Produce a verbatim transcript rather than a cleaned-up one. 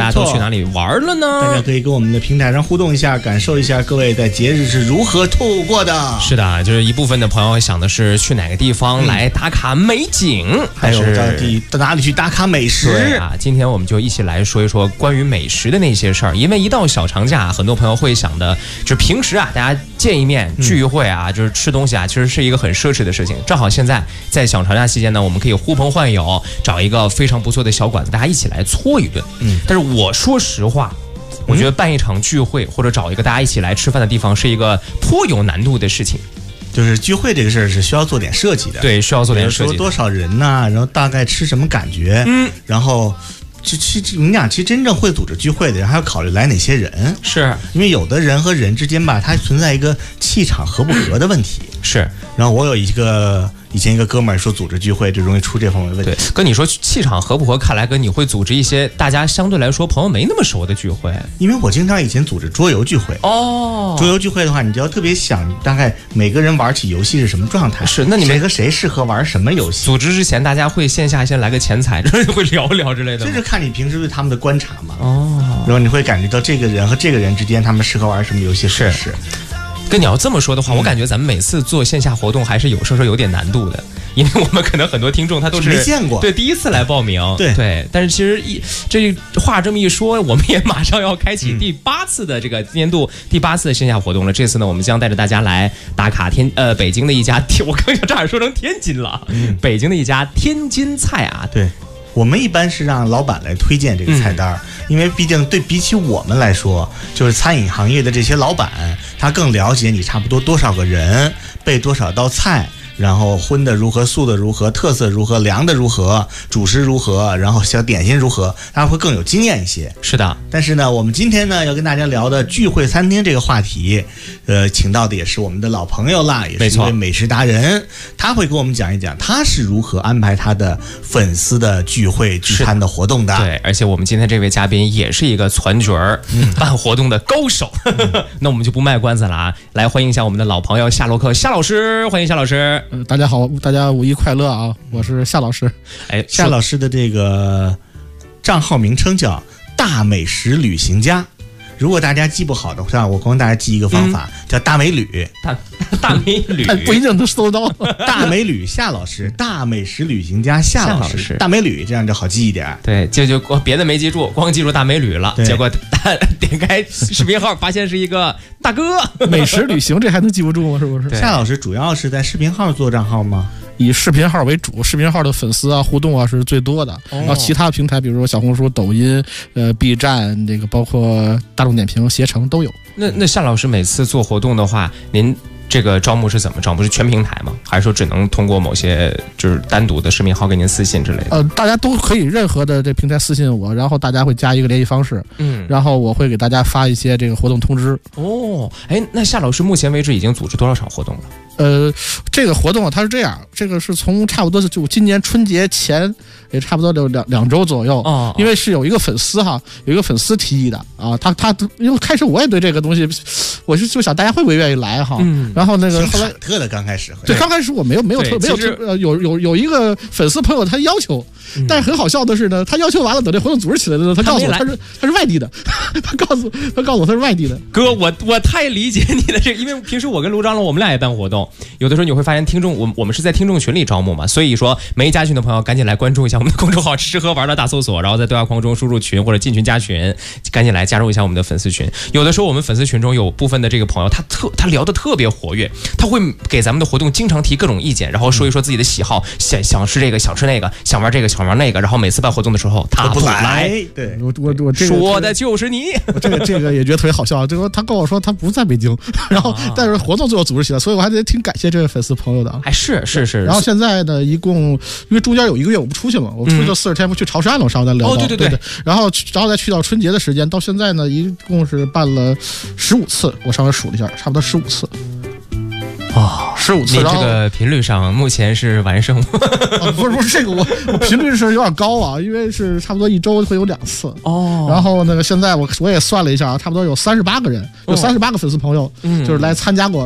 家都去哪里玩了呢？ 大家可以跟我们的平台上互动一下，感受一下各位在节日是如何度过的。 是的，就是一部分的朋友想的是去哪个地方来打卡美景，嗯、 还有到底到哪里去打卡美食。 对啊，今天我们就一起来说一说关于美食的那些事儿。因为一到小长假，很多朋友会想的，就是平时啊，大家见一面聚会啊，嗯、就是吃东西啊，其实是一个很奢侈的事情。正好现在在小长假期间呢，我们可以呼朋唤友，找一个非常不错的小馆子，大家一起来搓一顿。嗯，但是我说实话，我觉得办一场聚会或者找一个大家一起来吃饭的地方，是一个颇有难度的事情。 就是聚会这个事儿是需要做点设计的， 对，需要做点设计的。 说多少人呐、啊，然后大概吃什么感觉，嗯，然后。其实你讲，其实真正会组织聚会的人，还要考虑来哪些人， 是因为有的人和人之间吧，它存在一个气场合不合的问题。 是， 然后我有一个以前一个哥们儿说，组织聚会就容易出这方面的问题。 对，跟你说气场合不合，看来跟你会组织一些大家相对来说朋友没那么熟的聚会。 因为我经常以前组织桌游聚会哦， 桌游聚会的话，你就要特别想大概每个人玩起游戏是什么状态。 是，那你们谁和谁适合玩什么游戏？ 组织之前，大家会线下先来个前彩，会聊聊之类的。 这是看你平时对他们的观察嘛。 哦， 然后你会感觉到这个人和这个人之间，他们适合玩什么游戏合适。 跟你要这么说的话，嗯、我感觉咱们每次做线下活动还是有时候有点难度的，因为我们可能很多听众他都是没见过， 对，第一次来报名， 对对。但是其实一这话这么一说，我们也马上要开启第八次的这个今年度第八次的线下活动了。这次呢，我们将带着大家来打卡天呃北京的一家，我刚想差点说成天津了，嗯、北京的一家天津菜啊， 对。我们一般是让老板来推荐这个菜单，嗯、因为毕竟对比起我们来说，就是餐饮行业的这些老板，他更了解你差不多多少个人，备多少道菜。然后荤的如何，素的如何，特色如何，凉的如何，主食如何，然后小点心如何，他会更有经验一些。 是的， 但是呢，我们今天呢要跟大家聊的聚会餐厅这个话题，呃，请到的也是我们的老朋友啦，也是一位美食达人，他会跟我们讲一讲他是如何安排他的粉丝的聚会聚餐的活动的。 对，而且我们今天这位嘉宾也是一个攒角儿、嗯、办活动的高手。嗯、那我们就不卖关子了啊，来欢迎一下我们的老朋友夏洛克夏老师，欢迎夏老师。 呃，大家好，大家五一快乐啊！我是夏老师。 哎，夏老师的这个账号名称叫大美食旅行家。如果大家记不好的话，我帮大家记一个方法，嗯、叫大美旅。 大大美旅不一定能搜到。 大美旅夏老师，大美食旅行家夏老师，老师大美旅这样就好记一点。 对，就就别的没记住，光记住大美旅了。结果点开视频号，发现是一个大哥。 美食旅行，这还能记不住吗？是不是？ 夏老师主要是在视频号做账号吗？ 以视频号为主，视频号的粉丝啊互动啊是最多的，哦、然后其他平台比如说小红书、抖音、呃 B 站，这个包括大众点评、携程都有。 那那夏老师每次做活动的话，您这个招募是怎么招募？是全平台吗？还是说只能通过某些就是单独的视频号给您私信之类的？ 呃，大家都可以任何的这平台私信我，然后大家会加一个联系方式，嗯，然后我会给大家发一些这个活动通知。 哦，哎，那夏老师目前为止已经组织多少场活动了？ 呃，这个活动啊，它是这样，这个是从差不多是就今年春节前也差不多有两两周左右，哦，因为是有一个粉丝哈，有一个粉丝提议的啊，他他因为开始我也对这个东西，我是就想大家会不会愿意来哈，嗯，然后那个后来忐忑的刚开始， 对，刚开始我没有没有特没有呃有有有一个粉丝朋友他要求，嗯、但是很好笑的是呢，他要求完了，等这活动组织起来的时候，他告诉我他是他是外地的，他告诉他告诉我他是外地的， 哥，我我太理解你的这个，因为平时我跟卢张龙我们俩也办活动。有的时候你会发现听众，我我们是在听众群里招募嘛，所以说没加群的朋友赶紧来关注一下我们的公众号吃吃喝玩的大搜索，然后在对话框中输入群或者进群加群，赶紧来加入一下我们的粉丝群。有的时候我们粉丝群中有部分的这个朋友，他特他聊得特别活跃，他会给咱们的活动经常提各种意见，然后说一说自己的喜好，想想吃这个想吃那个，想玩这个想玩那个，然后每次办活动的时候他不来， 对我我我这个说的就是你， 我这个这个也觉得特别好笑。这个他跟我说他不在北京，然后但是活动最后组织起来，所以我还得挺感谢这位粉丝朋友的。 还是是是， 然后现在呢，一共因为中间有一个月我不出去嘛，我出去了四十天，不去潮汕了，我上次咱聊到， 哦对对 对, 对, 对，然后然后再去到春节的时间，到现在呢，一共是办了十五次，我上回数了一下，差不多十五次。 哦， 十五次， 你这个频率上目前是完胜吗？ 啊、不是不是这个我我频率是有点高啊，因为是差不多一周会有两次哦。然后那个现在我我也算了一下啊，差不多有三十八个人，有三十八个粉丝朋友，嗯，就是来参加过